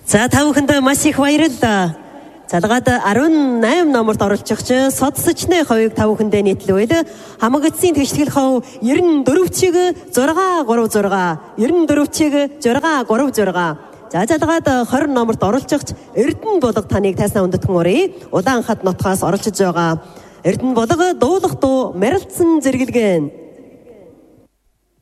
За та бүхэнд маш их баярлалаа. Залгаад 18 номерт оролцогч Содсочны хувийг та бүхэндээ нийтлэвэл хамгаалтын тэгштгэл хов 94 чиг 636 94 чиг 636. За залгаад 20 номерт оролцогч Эрдэнэ Булга таныг тайснаа өндөтгөн урья. Улаан хад нутгаас оролцож байгаа Эрдэнэ Булга дуулах дуу Мэрэлцэн зэрэглэгэн.